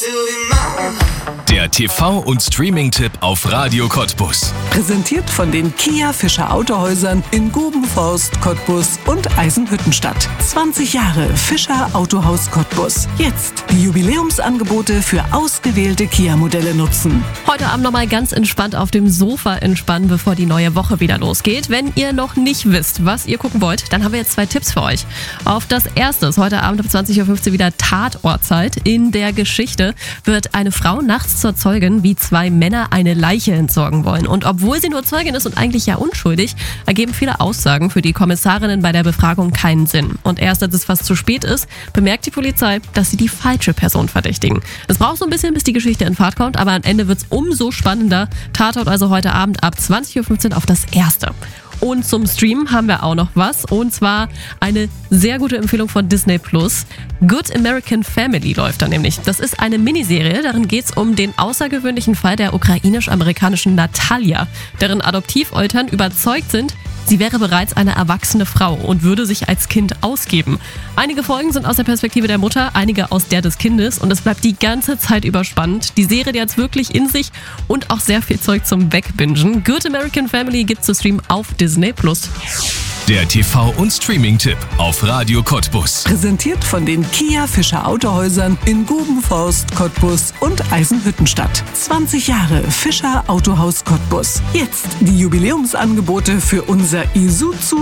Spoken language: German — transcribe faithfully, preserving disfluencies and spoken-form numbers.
Der T V- und Streaming-Tipp auf Radio Cottbus. Präsentiert von den Kia Fischer Autohäusern in Gubenforst, Cottbus und Eisenhüttenstadt. zwanzig Jahre Fischer Autohaus Cottbus. Jetzt die Jubiläumsangebote für ausgewählte Kia-Modelle nutzen. Heute Abend nochmal ganz entspannt auf dem Sofa entspannen, bevor die neue Woche wieder losgeht. Wenn ihr noch nicht wisst, was ihr gucken wollt, dann haben wir jetzt zwei Tipps für euch. Auf das erste ist heute Abend um zwanzig Uhr fünfzehn wieder Tatortzeit. In der Geschichte wird eine Frau nachts zur Zeugin, wie zwei Männer eine Leiche entsorgen wollen. Und obwohl sie nur Zeugin ist und eigentlich ja unschuldig, ergeben viele Aussagen für die Kommissarinnen bei der Befragung keinen Sinn. Und erst als es fast zu spät ist, bemerkt die Polizei, dass sie die falsche Person verdächtigen. Es braucht so ein bisschen, bis die Geschichte in Fahrt kommt, aber am Ende wird es umso spannender. Tatort also heute Abend ab zwanzig Uhr fünfzehn auf das erste. Und zum Stream haben wir auch noch was, und zwar eine sehr gute Empfehlung von Disney Plus. Good American Family läuft da nämlich. Das ist eine Miniserie, darin geht es um den außergewöhnlichen Fall der ukrainisch-amerikanischen Natalia, deren Adoptiveltern überzeugt sind, sie wäre bereits eine erwachsene Frau und würde sich als Kind ausgeben. Einige Folgen sind aus der Perspektive der Mutter, einige aus der des Kindes, und es bleibt die ganze Zeit über spannend. Die Serie, die hat es wirklich in sich und auch sehr viel Zeug zum Wegbingen. Good American Family gibt's zu streamen auf Disney Plus. Der T V- und Streaming-Tipp auf Radio Cottbus. Präsentiert von den Kia Fischer Autohäusern in Gubenforst, Cottbus und Eisenhüttenstadt. zwanzig Jahre Fischer Autohaus Cottbus. Jetzt die Jubiläumsangebote für unser Isuzu